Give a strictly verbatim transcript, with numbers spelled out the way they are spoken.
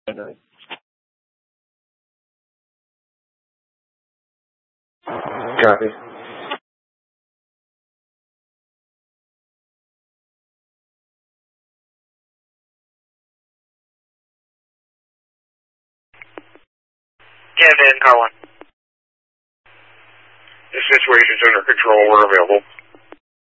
Copy. Canada and Car one. The situation's under control. We're available.